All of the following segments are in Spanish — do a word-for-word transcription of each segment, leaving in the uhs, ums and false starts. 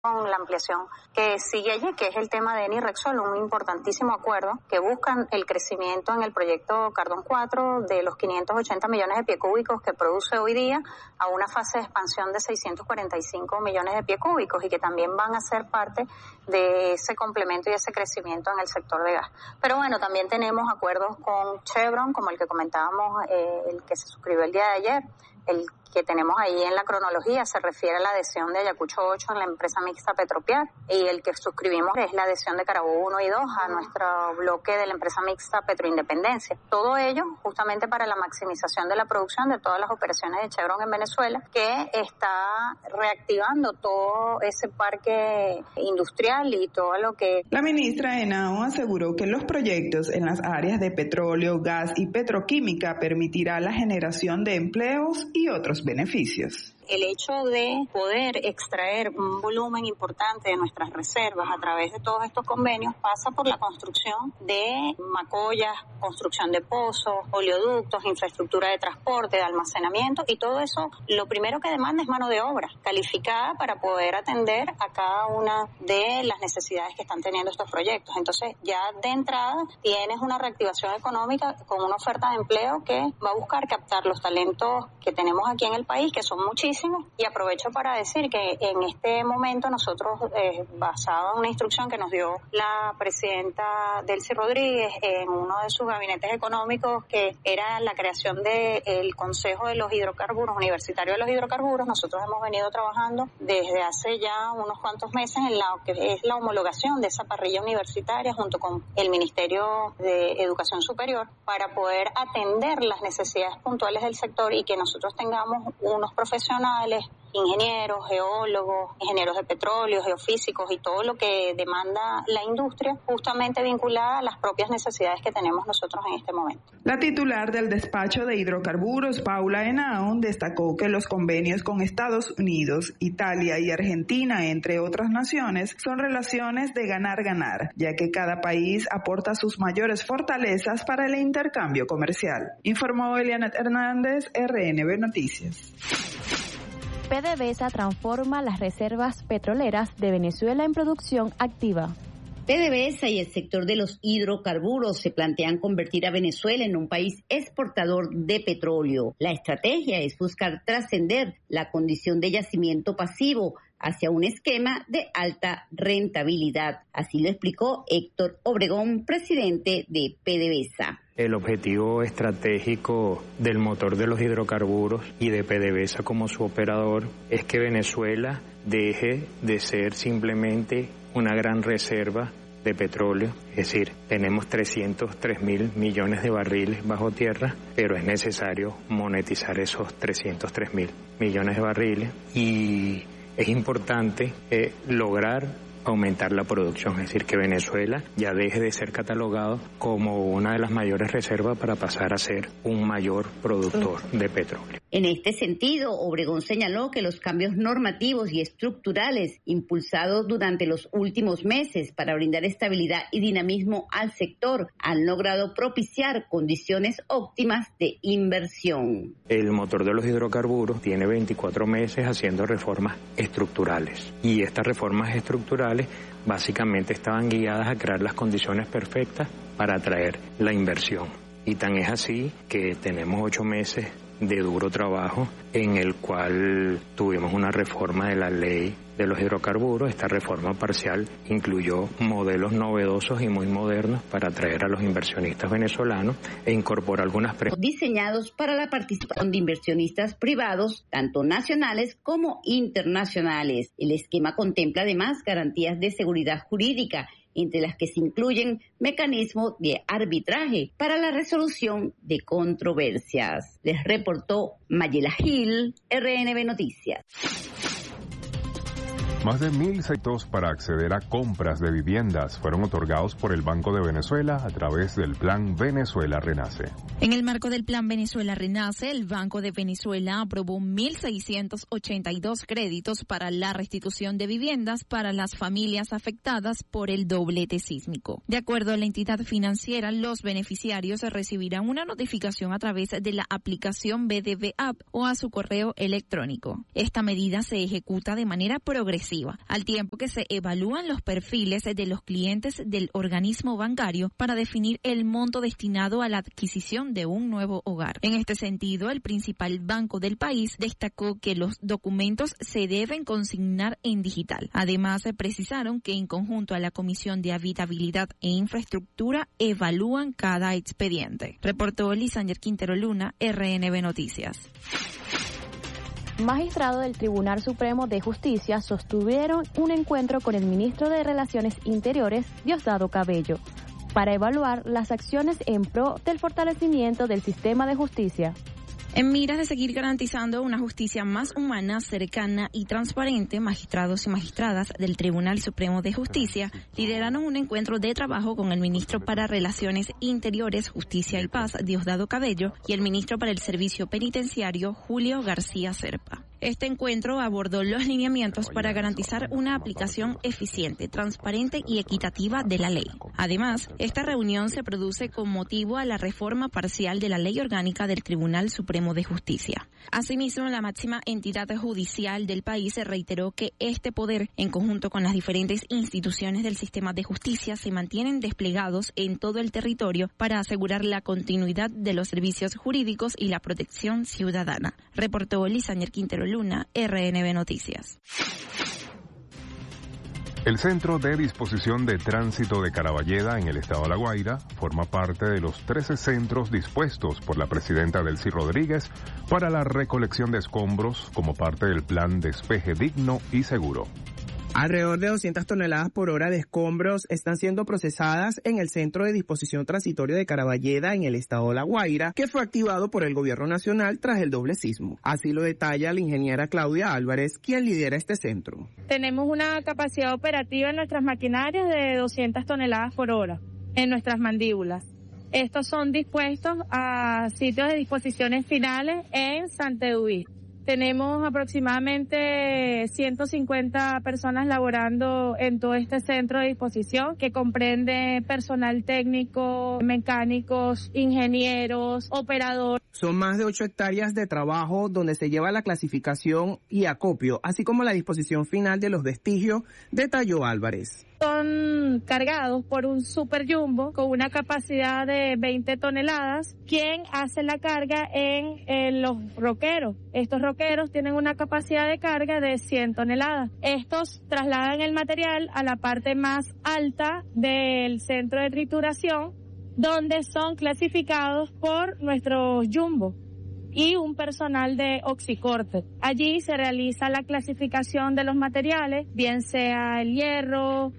con la ampliación que sigue allí, que es el tema de Eni y Repsol, un importantísimo acuerdo que buscan el crecimiento en el proyecto Cardón cuatro de los quinientos ochenta millones de pie cúbicos que produce hoy día a una fase de expansión de seiscientos cuarenta y cinco millones de pie cúbicos y que también van a ser parte de ese complemento y ese crecimiento en el sector de gas. Pero bueno, también tenemos acuerdos con Chevron, como el que comentábamos, eh, el que se suscribió el día de ayer, el que tenemos ahí en la cronología se refiere a la adhesión de Ayacucho ocho en la empresa mixta Petropiar y el que suscribimos es la adhesión de Carabobo uno y dos a nuestro bloque de la empresa mixta Petroindependencia. Todo ello justamente para la maximización de la producción de todas las operaciones de Chevron en Venezuela, que está reactivando todo ese parque industrial y todo lo que... La ministra Henao aseguró que los proyectos en las áreas de petróleo, gas y petroquímica permitirá la generación de empleos y otros beneficios. El hecho de poder extraer un volumen importante de nuestras reservas a través de todos estos convenios pasa por la construcción de macollas, construcción de pozos, oleoductos, infraestructura de transporte, de almacenamiento y todo eso lo primero que demanda es mano de obra calificada para poder atender a cada una de las necesidades que están teniendo estos proyectos. Entonces ya de entrada tienes una reactivación económica con una oferta de empleo que va a buscar captar los talentos que tenemos aquí en el país, que son muchísimos. Y aprovecho para decir que en este momento nosotros, eh, basado en una instrucción que nos dio la presidenta Delcy Rodríguez en uno de sus gabinetes económicos, que era la creación del Consejo de los Hidrocarburos, Universitario de los Hidrocarburos, nosotros hemos venido trabajando desde hace ya unos cuantos meses en la que es la homologación de esa parrilla universitaria junto con el Ministerio de Educación Superior para poder atender las necesidades puntuales del sector y que nosotros tengamos unos profesionales, ingenieros, geólogos, ingenieros de petróleo, geofísicos y todo lo que demanda la industria, justamente vinculada a las propias necesidades que tenemos nosotros en este momento. La titular del despacho de hidrocarburos, Paula Henao, destacó que los convenios con Estados Unidos, Italia y Argentina, entre otras naciones, son relaciones de ganar-ganar, ya que cada país aporta sus mayores fortalezas para el intercambio comercial. Informó Eliana Hernández, R N B Noticias. PDVSA transforma las reservas petroleras de Venezuela en producción activa. PDVSA y el sector de los hidrocarburos se plantean convertir a Venezuela en un país exportador de petróleo. La estrategia es buscar trascender la condición de yacimiento pasivo hacia un esquema de alta rentabilidad. Así lo explicó Héctor Obregón, presidente de PDVSA. El objetivo estratégico del motor de los hidrocarburos y de PDVSA como su operador es que Venezuela deje de ser simplemente una gran reserva de petróleo, es decir, tenemos trescientos tres mil millones de barriles bajo tierra, pero es necesario monetizar esos trescientos tres mil millones de barriles y es importante eh, lograr aumentar la producción, es decir, que Venezuela ya deje de ser catalogado como una de las mayores reservas para pasar a ser un mayor productor de petróleo. En este sentido, Obregón señaló que los cambios normativos y estructurales impulsados durante los últimos meses para brindar estabilidad y dinamismo al sector han logrado propiciar condiciones óptimas de inversión. El motor de los hidrocarburos tiene veinticuatro meses haciendo reformas estructurales y estas reformas estructurales básicamente estaban guiadas a crear las condiciones perfectas para atraer la inversión. Y tan es así que tenemos ocho meses de duro trabajo en el cual tuvimos una reforma de la ley de los hidrocarburos. Esta reforma parcial incluyó modelos novedosos y muy modernos para atraer a los inversionistas venezolanos e incorporó algunas pre- diseñados para la participación de inversionistas privados, tanto nacionales como internacionales. El esquema contempla además garantías de seguridad jurídica, entre las que se incluyen mecanismos de arbitraje para la resolución de controversias. Les reportó Mayela Gil, R N B Noticias. Más de mil sectores para acceder a compras de viviendas fueron otorgados por el Banco de Venezuela a través del Plan Venezuela Renace. En el marco del Plan Venezuela Renace, el Banco de Venezuela aprobó mil seiscientos ochenta y dos créditos para la restitución de viviendas para las familias afectadas por el doblete sísmico. De acuerdo a la entidad financiera, los beneficiarios recibirán una notificación a través de la aplicación B D V App o a su correo electrónico. Esta medida se ejecuta de manera progresiva pasiva, al tiempo que se evalúan los perfiles de los clientes del organismo bancario para definir el monto destinado a la adquisición de un nuevo hogar. En este sentido, el principal banco del país destacó que los documentos se deben consignar en digital. Además, precisaron que en conjunto a la Comisión de Habitabilidad e Infraestructura evalúan cada expediente. Reportó Lisander Quintero Luna, R N B Noticias. Magistrados del Tribunal Supremo de Justicia sostuvieron un encuentro con el ministro de Relaciones Interiores, Diosdado Cabello, para evaluar las acciones en pro del fortalecimiento del sistema de justicia. En miras de seguir garantizando una justicia más humana, cercana y transparente, magistrados y magistradas del Tribunal Supremo de Justicia lideraron un encuentro de trabajo con el ministro para Relaciones Interiores, Justicia y Paz, Diosdado Cabello, y el ministro para el Servicio Penitenciario, Julio García Serpa. Este encuentro abordó los lineamientos para garantizar una aplicación eficiente, transparente y equitativa de la ley. Además, esta reunión se produce con motivo a la reforma parcial de la Ley Orgánica del Tribunal Supremo de Justicia. Asimismo, la máxima entidad judicial del país reiteró que este poder, en conjunto con las diferentes instituciones del sistema de justicia, se mantienen desplegados en todo el territorio para asegurar la continuidad de los servicios jurídicos y la protección ciudadana. Reportó Lisander Quintero Luna, R N B Noticias. El Centro de Disposición de Tránsito de Caraballeda, en el estado de La Guaira, forma parte de los trece centros dispuestos por la presidenta Delcy Rodríguez para la recolección de escombros como parte del plan Despeje Digno y Seguro. Alrededor de doscientas toneladas por hora de escombros están siendo procesadas en el Centro de Disposición Transitorio de Caraballeda en el estado de La Guaira, que fue activado por el gobierno nacional tras el doble sismo. Así lo detalla la ingeniera Claudia Álvarez, quien lidera este centro. Tenemos una capacidad operativa en nuestras maquinarias de doscientas toneladas por hora en nuestras mandíbulas. Estos son dispuestos a sitios de disposiciones finales en Santeduí. Tenemos aproximadamente ciento cincuenta personas laborando en todo este centro de disposición, que comprende personal técnico, mecánicos, ingenieros, operadores. Son más de ocho hectáreas de trabajo donde se lleva la clasificación y acopio, así como la disposición final de los vestigios, detalló Álvarez. Son cargados por un super jumbo con una capacidad de veinte toneladas, quien hace la carga en, en los roqueros. Estos roqueros tienen una capacidad de carga de cien toneladas. Estos trasladan el material a la parte más alta del centro de trituración, donde son clasificados por nuestros jumbo y un personal de Oxicorte. Allí se realiza la clasificación de los materiales, bien sea el hierro,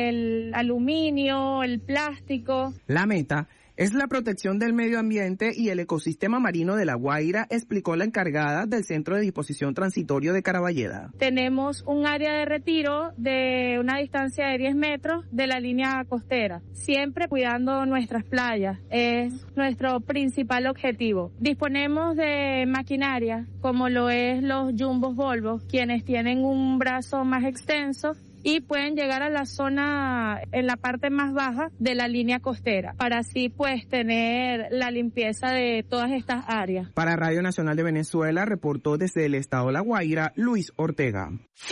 el aluminio, el plástico. La meta es la protección del medio ambiente y el ecosistema marino de La Guaira, explicó la encargada del Centro de Disposición Transitorio de Caraballeda. Tenemos un área de retiro de una distancia de diez metros de la línea costera, siempre cuidando nuestras playas, es nuestro principal objetivo. Disponemos de maquinaria, como lo es los jumbos Volvo, quienes tienen un brazo más extenso y pueden llegar a la zona en la parte más baja de la línea costera, para así pues tener la limpieza de todas estas áreas. Para Radio Nacional de Venezuela, reportó desde el estado de La Guaira, Luis Ortega.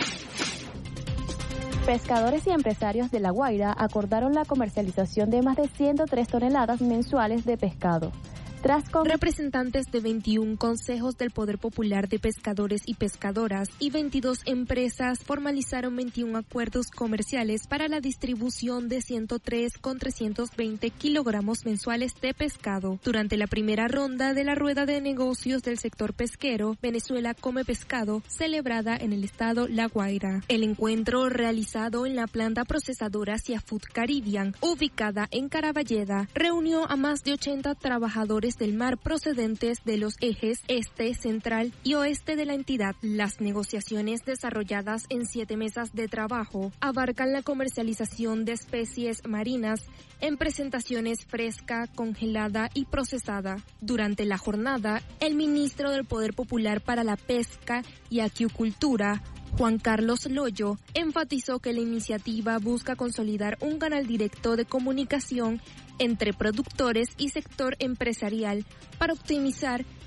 Pescadores y empresarios de La Guaira acordaron la comercialización de más de ciento tres toneladas mensuales de pescado. Tras con... Representantes de veintiún consejos del Poder Popular de Pescadores y Pescadoras y veintidós empresas formalizaron veintiún acuerdos comerciales para la distribución de ciento tres coma trescientos veinte kilogramos mensuales de pescado. Durante la primera ronda de la rueda de negocios del sector pesquero, Venezuela Come Pescado, celebrada en el estado La Guaira. El encuentro, realizado en la planta procesadora Seafood Caribbean, ubicada en Caraballeda, reunió a más de ochenta trabajadores del mar procedentes de los ejes este, central y oeste de la entidad. Las negociaciones, desarrolladas en siete mesas de trabajo, abarcan la comercialización de especies marinas en presentaciones fresca, congelada y procesada. Durante la jornada, el ministro del Poder Popular para la Pesca y Acuicultura, Juan Carlos Loyo, enfatizó que la iniciativa busca consolidar un canal directo de comunicación entre productores y sector empresarial para optimizar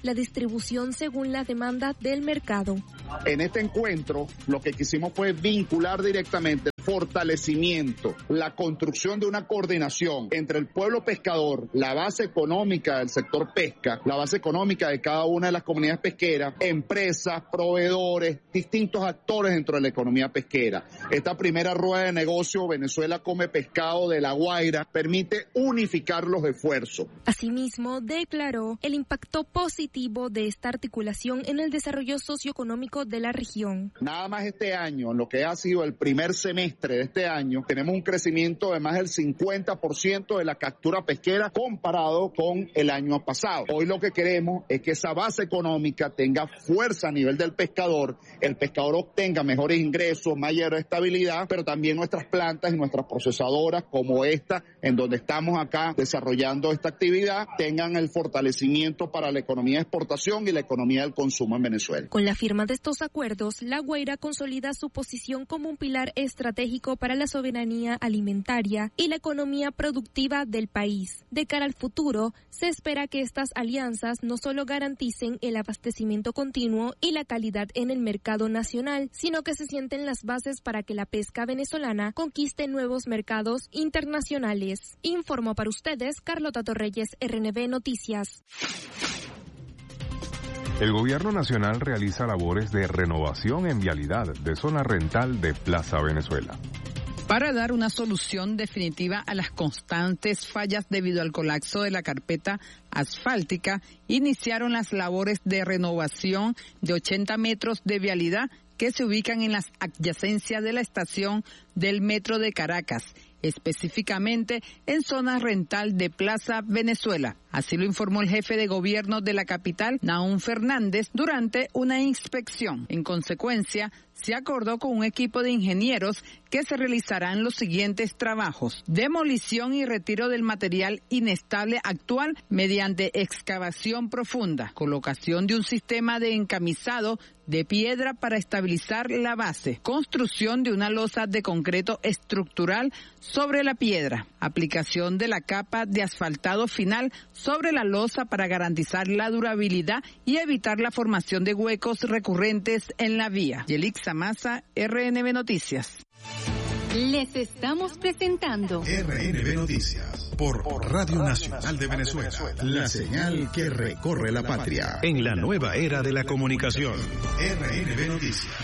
la distribución según la demanda del mercado. En este encuentro, lo que quisimos fue vincular directamente el fortalecimiento, la construcción de una coordinación entre el pueblo pescador, la base económica del sector pesca, la base económica de cada una de las comunidades pesqueras, empresas, proveedores, distintos actores dentro de la economía pesquera. Esta primera rueda de negocio, Venezuela come pescado de La Guaira, permite unificar los esfuerzos. Asimismo, declaró el impacto positivo de esta articulación en el desarrollo socioeconómico de la región. Nada más este año, en lo que ha sido el primer semestre de este año, tenemos un crecimiento de más del cincuenta por ciento de la captura pesquera comparado con el año pasado. Hoy lo que queremos es que esa base económica tenga fuerza a nivel del pescador, el pescador obtenga mejores ingresos, mayor estabilidad, pero también nuestras plantas y nuestras procesadoras como esta, en donde estamos acá desarrollando esta actividad, tengan el fortalecimiento para la economía de exportación y la economía del consumo en Venezuela. Con la firma de estos acuerdos, La Guaira consolida su posición como un pilar estratégico para la soberanía alimentaria y la economía productiva del país. De cara al futuro, se espera que estas alianzas no solo garanticen el abastecimiento continuo y la calidad en el mercado nacional, sino que se sienten las bases para que la pesca venezolana conquiste nuevos mercados internacionales. Informó para ustedes Carlota Torreyes, R N B Noticias. El gobierno nacional realiza labores de renovación en vialidad de zona rental de Plaza Venezuela. Para dar una solución definitiva a las constantes fallas debido al colapso de la carpeta asfáltica, iniciaron las labores de renovación de ochenta metros de vialidad que se ubican en las adyacencias de la estación del Metro de Caracas, específicamente en zona rental de Plaza Venezuela. Así lo informó el jefe de gobierno de la capital, Nahum Fernández, durante una inspección. En consecuencia, se acordó con un equipo de ingenieros que se realizarán los siguientes trabajos: demolición y retiro del material inestable actual mediante excavación profunda, colocación de un sistema de encamisado de piedra para estabilizar la base, construcción de una losa de concreto estructural sobre la piedra, aplicación de la capa de asfaltado final sobre la losa para garantizar la durabilidad y evitar la formación de huecos recurrentes en la vía. Yelixa Maza, R N B Noticias. Les estamos presentando R N B Noticias por Radio Nacional de Venezuela, la señal que recorre la patria en la nueva era de la comunicación. R N B Noticias.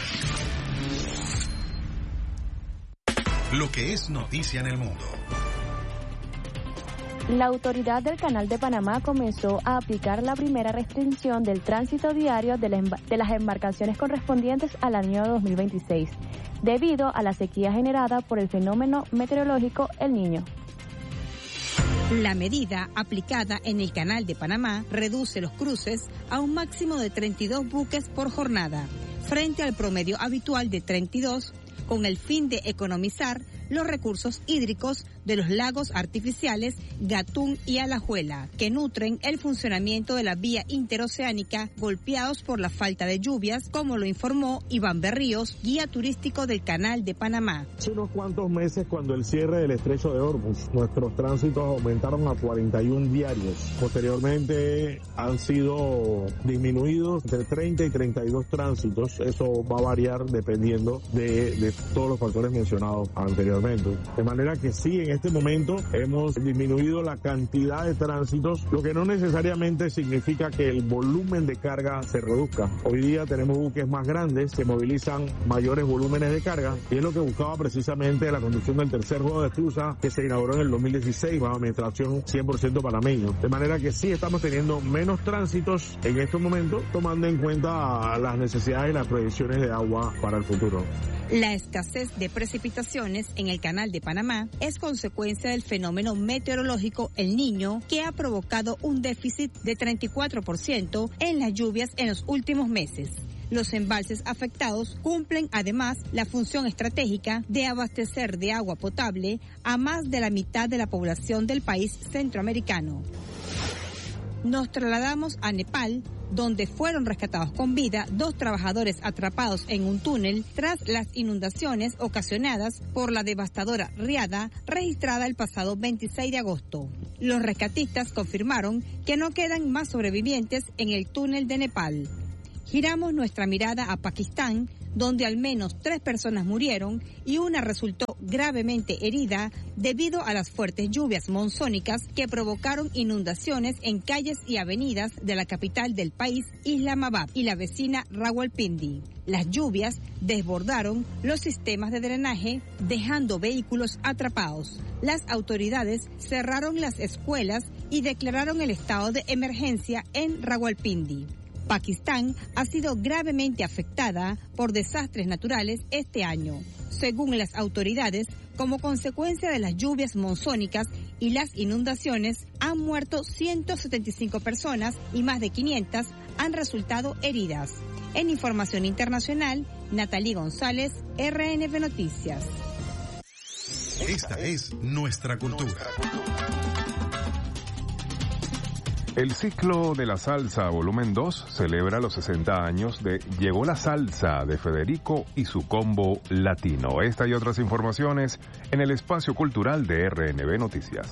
Lo que es noticia en el mundo. La autoridad del Canal de Panamá comenzó a aplicar la primera restricción del tránsito diario de, la de las embarcaciones correspondientes al año dos mil veintiséis, debido a la sequía generada por el fenómeno meteorológico El Niño. La medida aplicada en el Canal de Panamá reduce los cruces a un máximo de treinta y dos buques por jornada, frente al promedio habitual de treinta y dos, con el fin de economizar los recursos hídricos de los lagos artificiales Gatún y Alajuela, que nutren el funcionamiento de la vía interoceánica, golpeados por la falta de lluvias, como lo informó Iván Berríos, guía turístico del Canal de Panamá. Hace unos cuantos meses, cuando el cierre del estrecho de Hormuz, nuestros tránsitos aumentaron a cuarenta y uno diarios. Posteriormente han sido disminuidos entre treinta y treinta y dos tránsitos. Eso va a variar dependiendo de, de todos los factores mencionados anteriormente. De manera que sí, en este momento hemos disminuido la cantidad de tránsitos, lo que no necesariamente significa que el volumen de carga se reduzca. Hoy día tenemos buques más grandes que movilizan mayores volúmenes de carga, y es lo que buscaba precisamente la construcción del tercer juego de esclusa que se inauguró en el dos mil dieciséis bajo administración cien por ciento panameño. De manera que sí estamos teniendo menos tránsitos en estos momentos, tomando en cuenta las necesidades y las proyecciones de agua para el futuro. La escasez de precipitaciones en el Canal de Panamá es consecuencia del fenómeno meteorológico El Niño, que ha provocado un déficit de treinta y cuatro por ciento en las lluvias en los últimos meses. Los embalses afectados cumplen además la función estratégica de abastecer de agua potable a más de la mitad de la población del país centroamericano. Nos trasladamos a Nepal, donde fueron rescatados con vida dos trabajadores atrapados en un túnel tras las inundaciones ocasionadas por la devastadora riada registrada el pasado veintiséis de agosto. Los rescatistas confirmaron que no quedan más sobrevivientes en el túnel de Nepal. Giramos nuestra mirada a Pakistán, donde al menos tres personas murieron y una resultó gravemente herida debido a las fuertes lluvias monzónicas que provocaron inundaciones en calles y avenidas de la capital del país, Islamabad, y la vecina Rawalpindi. Las lluvias desbordaron los sistemas de drenaje, dejando vehículos atrapados. Las autoridades cerraron las escuelas y declararon el estado de emergencia en Rawalpindi. Pakistán ha sido gravemente afectada por desastres naturales este año. Según las autoridades, como consecuencia de las lluvias monzónicas y las inundaciones, han muerto ciento setenta y cinco personas y más de quinientas han resultado heridas. En información internacional, Natalie González, R N B Noticias. Esta es nuestra cultura. El ciclo de la salsa volumen dos celebra los sesenta años de Llegó la salsa de Federico y su combo latino. Esta y otras informaciones en el espacio cultural de R N B Noticias.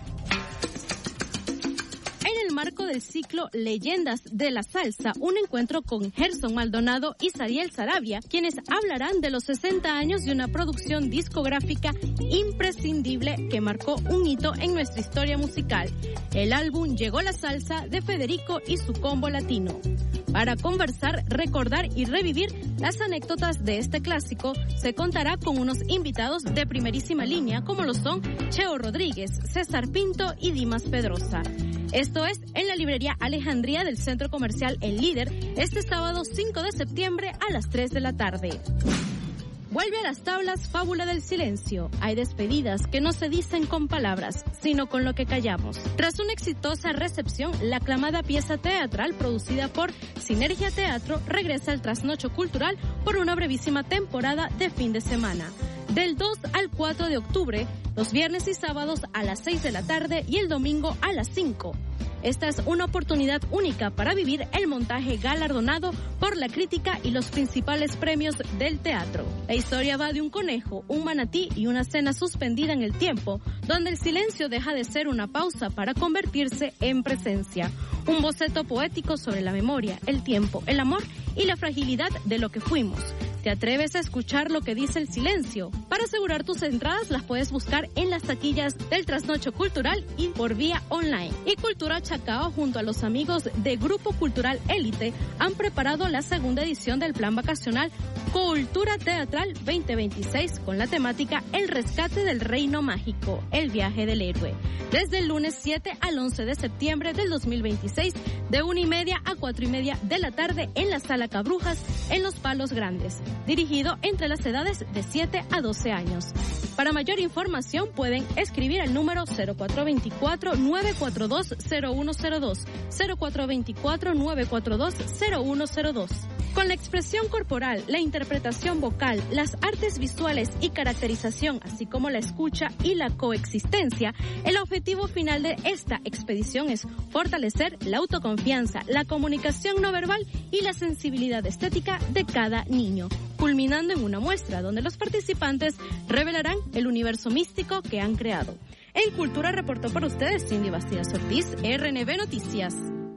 En el marco del ciclo Leyendas de la Salsa, un encuentro con Gerson Maldonado y Sariel Sarabia, quienes hablarán de los sesenta años de una producción discográfica imprescindible que marcó un hito en nuestra historia musical, el álbum Llegó la Salsa de Federico y su combo latino. Para conversar, recordar y revivir las anécdotas de este clásico, se contará con unos invitados de primerísima línea como lo son Cheo Rodríguez, César Pinto y Dimas Pedrosa. Esto es en la librería Alejandría del Centro Comercial El Líder, este sábado cinco de septiembre a las tres de la tarde. Vuelve a las tablas Fábula del Silencio. Hay despedidas que no se dicen con palabras, sino con lo que callamos. Tras una exitosa recepción, la aclamada pieza teatral producida por Sinergia Teatro regresa al trasnocho cultural por una brevísima temporada de fin de semana. Del dos al cuatro de octubre, los viernes y sábados a las seis de la tarde y el domingo a las cinco. Esta es una oportunidad única para vivir el montaje galardonado por la crítica y los principales premios del teatro. La historia va de un conejo, un manatí y una cena suspendida en el tiempo, donde el silencio deja de ser una pausa para convertirse en presencia. Un boceto poético sobre la memoria, el tiempo, el amor y la fragilidad de lo que fuimos. ¿Te atreves a escuchar lo que dice el silencio? Para asegurar tus entradas las puedes buscar en las taquillas del Trasnocho Cultural y por vía online. Y Cultura Chacao junto a los amigos de Grupo Cultural Élite han preparado la segunda edición del plan vacacional Cultura Teatral veinte veintiséis con la temática El Rescate del Reino Mágico, el viaje del héroe. Desde el lunes siete al once de septiembre del dos mil veintiséis, de una y media a cuatro y media de la tarde en la Sala Cabrujas, en Los Palos Grandes. Dirigido entre las edades de siete a doce años. Para mayor información pueden escribir al número cero cuatro dos cuatro, nueve cuatro dos, cero uno cero dos, cero cuatro dos cuatro, nueve cuatro dos, cero uno cero dos. Con la expresión corporal, la interpretación vocal, las artes visuales y caracterización, así como la escucha y la coexistencia, el objetivo final de esta expedición es fortalecer la autoconfianza, la comunicación no verbal y la sensibilidad estética de cada niño, culminando en una muestra donde los participantes revelarán el universo místico que han creado. En Cultura reportó para ustedes Cindy Bastidas Ortiz, R N B Noticias.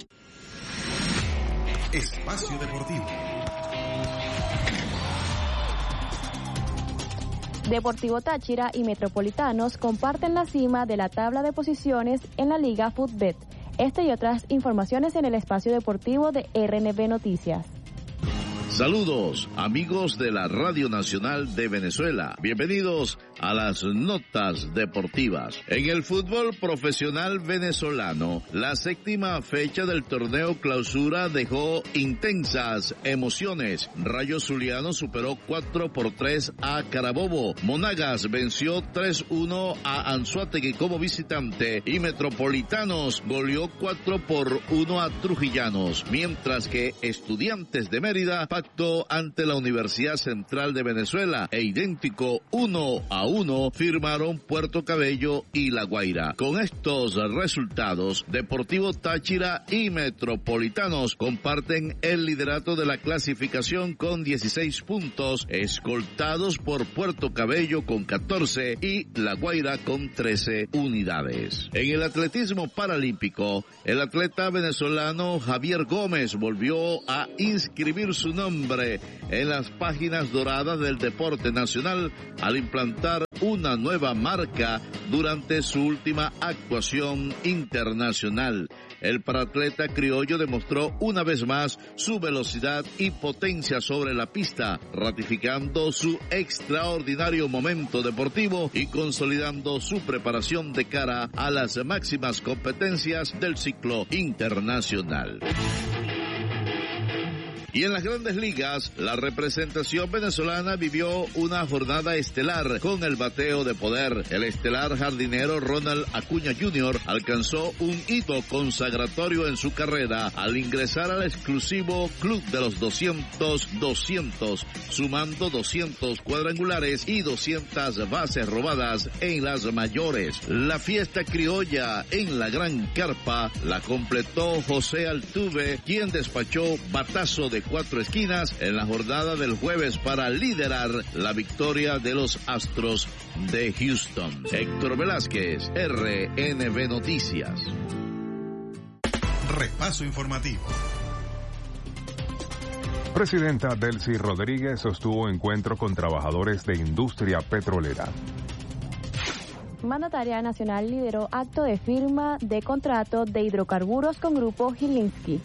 Espacio Deportivo. Deportivo Táchira y Metropolitanos comparten la cima de la tabla de posiciones en la Liga Futbet. Este y otras informaciones en el espacio deportivo de R N B Noticias. Saludos, amigos de la Radio Nacional de Venezuela. Bienvenidos a las notas deportivas. En el fútbol profesional venezolano, la séptima fecha del torneo Clausura dejó intensas emociones. Rayo Zuliano superó cuatro por tres a Carabobo. Monagas venció tres uno a Anzoátegui como visitante y Metropolitanos goleó cuatro por uno a Trujillanos, mientras que Estudiantes de Mérida pactó invicto ante la Universidad Central de Venezuela e idéntico uno a uno firmaron Puerto Cabello y La Guaira. Con estos resultados, Deportivo Táchira y Metropolitanos comparten el liderato de la clasificación con dieciséis puntos, escoltados por Puerto Cabello con catorce y La Guaira con trece unidades. En el atletismo paralímpico, el atleta venezolano Javier Gómez volvió a inscribir su nombre en las páginas doradas del deporte nacional al implantar una nueva marca durante su última actuación internacional. El paratleta criollo demostró una vez más su velocidad y potencia sobre la pista, ratificando su extraordinario momento deportivo y consolidando su preparación de cara a las máximas competencias del ciclo internacional. Y en las grandes ligas, la representación venezolana vivió una jornada estelar con el bateo de poder. El estelar jardinero Ronald Acuña junior alcanzó un hito consagratorio en su carrera al ingresar al exclusivo Club de los doscientos doscientos, sumando doscientos cuadrangulares y doscientas bases robadas en las mayores. La fiesta criolla en la Gran Carpa la completó José Altuve, quien despachó batazo de cuatro esquinas en la jornada del jueves para liderar la victoria de los Astros de Houston. Héctor Velázquez, R N B Noticias. Repaso informativo. Presidenta Delcy Rodríguez sostuvo encuentro con trabajadores de industria petrolera. Mandataria nacional lideró acto de firma de contrato de hidrocarburos con Grupo Gilinski.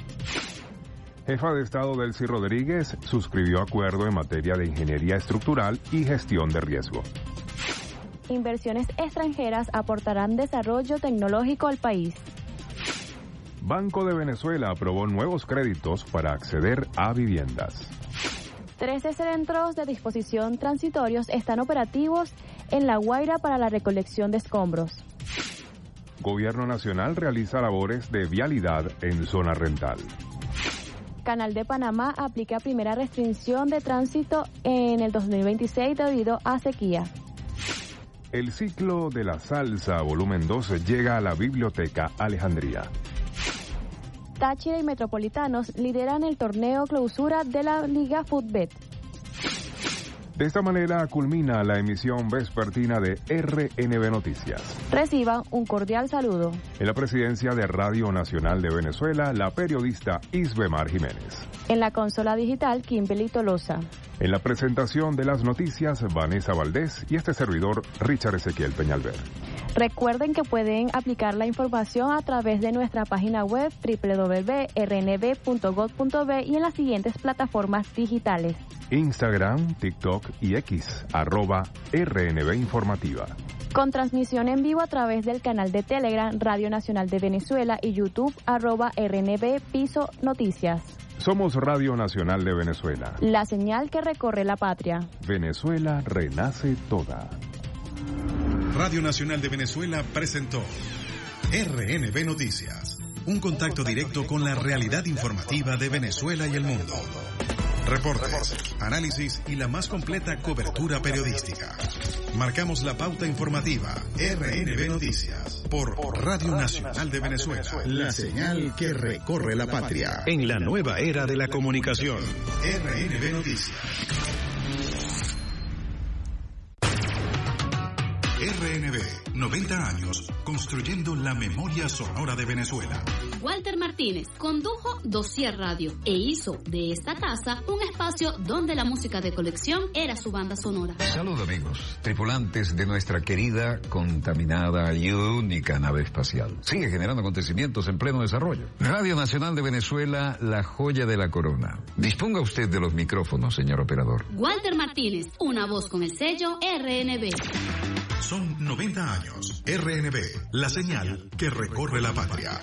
Jefa de Estado Delcy Rodríguez suscribió acuerdo en materia de ingeniería estructural y gestión de riesgo. Inversiones extranjeras aportarán desarrollo tecnológico al país. Banco de Venezuela aprobó nuevos créditos para acceder a viviendas. Trece centros de disposición transitorios están operativos en La Guaira para la recolección de escombros. Gobierno Nacional realiza labores de vialidad en zona rental. Canal de Panamá aplica primera restricción de tránsito en el dos mil veintiséis debido a sequía. El ciclo de la salsa volumen dos llega a la Biblioteca Alejandría. Táchira y Metropolitanos lideran el torneo clausura de la Liga Futbet. De esta manera culmina la emisión vespertina de R N B Noticias. Reciban un cordial saludo. En la presidencia de Radio Nacional de Venezuela, la periodista Isbemar Jiménez. En la consola digital, Kimberly Tolosa. En la presentación de las noticias, Vanessa Valdés y este servidor, Richard Ezequiel Peñalver. Recuerden que pueden aplicar la información a través de nuestra página web doble u doble u doble u punto r n b punto gov punto b y en las siguientes plataformas digitales: Instagram, TikTok y X, arroba R N B Informativa. Con transmisión en vivo a través del canal de Telegram, Radio Nacional de Venezuela y YouTube, arroba R N B Piso Noticias. Somos Radio Nacional de Venezuela. La señal que recorre la patria. Venezuela renace toda. Radio Nacional de Venezuela presentó R N B Noticias, un contacto directo con la realidad informativa de Venezuela y el mundo. Reportes, análisis y la más completa cobertura periodística. Marcamos la pauta informativa. R N B Noticias por Radio Nacional de Venezuela. La señal que recorre la patria. En la nueva era de la comunicación. R N B Noticias. R N B, noventa años, construyendo la memoria sonora de Venezuela. Walter Martínez condujo Dossier Radio e hizo de esta casa un espacio donde la música de colección era su banda sonora. Saludos amigos, tripulantes de nuestra querida, contaminada y única nave espacial. Sigue generando acontecimientos en pleno desarrollo. Radio Nacional de Venezuela, la joya de la corona. Disponga usted de los micrófonos, señor operador. Walter Martínez, una voz con el sello R N B. Son noventa años. R N B, la señal que recorre la patria.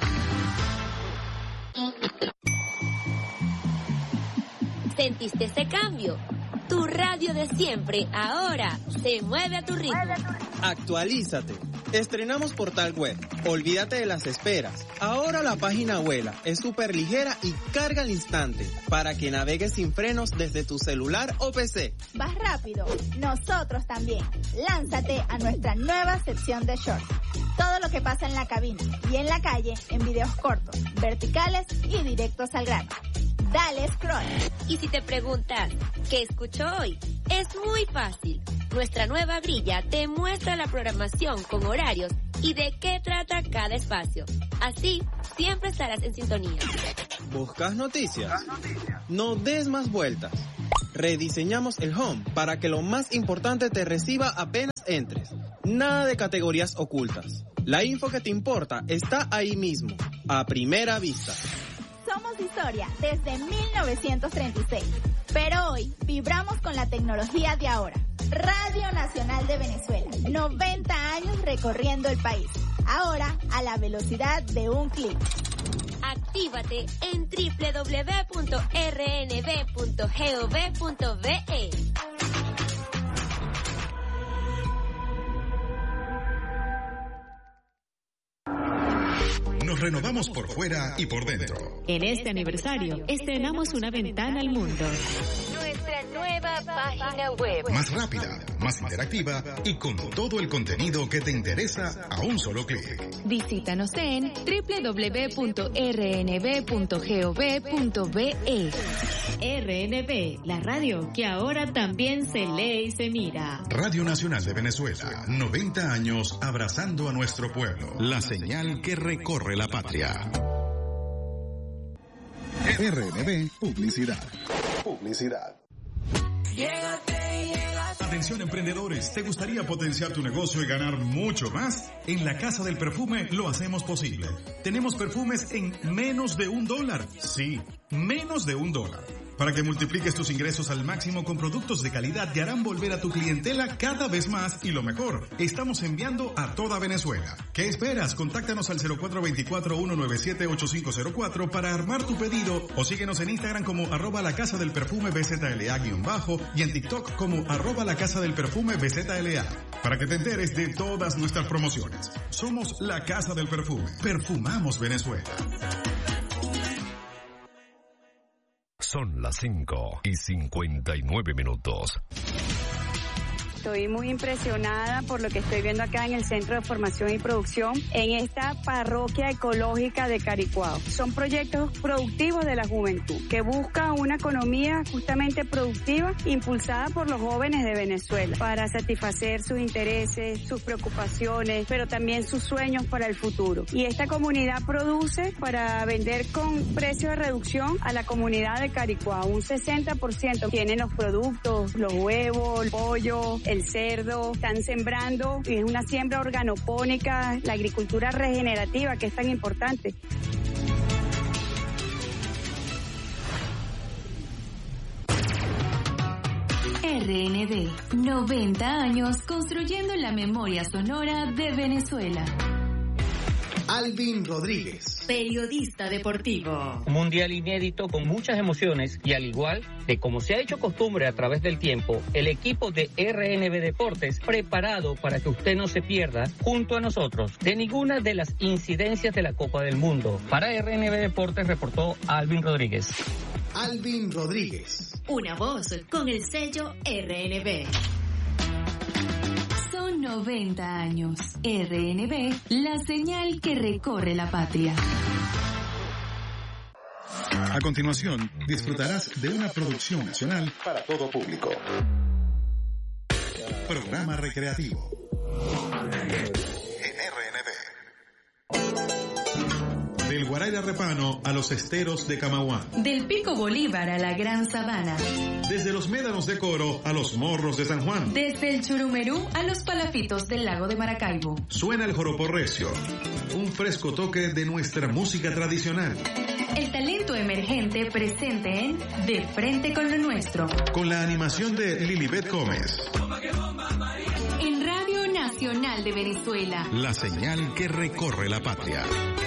¿Sentiste ese cambio? Tu radio de siempre, ahora se mueve a tu ritmo. Actualízate. Estrenamos portal web. Olvídate de las esperas. Ahora la página vuela, es súper ligera y carga al instante para que navegues sin frenos desde tu celular o P C. ¿Vas rápido? Nosotros también. Lánzate a nuestra nueva sección de shorts. Todo lo que pasa en la cabina y en la calle en videos cortos, verticales y directos al grano. Dale scroll. Y si te preguntas, ¿qué escucho hoy? Es muy fácil. Nuestra nueva grilla te muestra la programación con horarios y de qué trata cada espacio. Así, siempre estarás en sintonía. ¿Buscas noticias? No des más vueltas. Rediseñamos el home para que lo más importante te reciba apenas entres. Nada de categorías ocultas. La info que te importa está ahí mismo, a primera vista. Somos historia desde mil novecientos treinta y seis, pero hoy vibramos con la tecnología de ahora. Radio Nacional de Venezuela, noventa años recorriendo el país, ahora a la velocidad de un clic. Actívate en doble u doble u doble u punto r n b punto gov punto b e. Nos renovamos por fuera y por dentro. En este aniversario, estrenamos una ventana al mundo. Nuestra nueva página web. Más rápida, más interactiva y con todo el contenido que te interesa a un solo clic. Visítanos en doble u doble u doble u punto r n b punto gov punto b e. R N B, la radio que ahora también se lee y se mira. Radio Nacional de Venezuela, noventa años abrazando a nuestro pueblo. La señal que recorre la patria. R N B Publicidad. Publicidad. Atención emprendedores, ¿te gustaría potenciar tu negocio y ganar mucho más? En la Casa del Perfume lo hacemos posible. Tenemos perfumes en menos de un dólar. Sí, menos de un dólar. Para que multipliques tus ingresos al máximo con productos de calidad que harán volver a tu clientela cada vez más y lo mejor, estamos enviando a toda Venezuela. ¿Qué esperas? Contáctanos al cero cuatro dos cuatro, uno nueve siete, ocho cinco cero cuatro para armar tu pedido o síguenos en Instagram como arroba la casa del perfume B Z L A guión bajo y en TikTok como arroba la casa del perfume B Z L A para que te enteres de todas nuestras promociones. Somos la Casa del Perfume. Perfumamos Venezuela. Son las cinco y cincuenta y nueve minutos. Estoy muy impresionada por lo que estoy viendo acá en el Centro de Formación y Producción en esta parroquia ecológica de Caricuao. Son proyectos productivos de la juventud que buscan una economía justamente productiva impulsada por los jóvenes de Venezuela para satisfacer sus intereses, sus preocupaciones, pero también sus sueños para el futuro. Y esta comunidad produce para vender con precio de reducción a la comunidad de Caricuao. Un sesenta por ciento tienen los productos, los huevos, el pollo, el cerdo, están sembrando, y es una siembra organopónica, la agricultura regenerativa que es tan importante. R N B, noventa años construyendo la memoria sonora de Venezuela. Alvin Rodríguez, periodista deportivo. Un mundial inédito con muchas emociones y al igual de como se ha hecho costumbre a través del tiempo, el equipo de R N B Deportes preparado para que usted no se pierda junto a nosotros de ninguna de las incidencias de la Copa del Mundo. Para R N B Deportes reportó Alvin Rodríguez. Alvin Rodríguez. Una voz con el sello R N B. Son noventa años. R N B, la señal que recorre la patria. A continuación, disfrutarás de una producción nacional para todo público. Programa recreativo. En R N B. Del Guaraira Repano a los esteros de Camaguán. Del Pico Bolívar a la Gran Sabana. Desde los médanos de Coro a los morros de San Juan. Desde el Churumerú a los palafitos del lago de Maracaibo. Suena el joropo recio, un fresco toque de nuestra música tradicional. El talento emergente presente en De Frente con lo Nuestro. Con la animación de Lilibet Gómez. En Radio Nacional de Venezuela. La señal que recorre la patria.